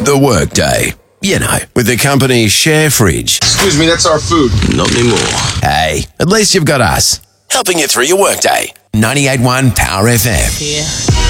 The Workday. You know, with the company Share Fridge. Excuse me, that's our food. Not anymore. Hey, at least you've got us, helping you through your workday. 98.1 Power FM. Yeah.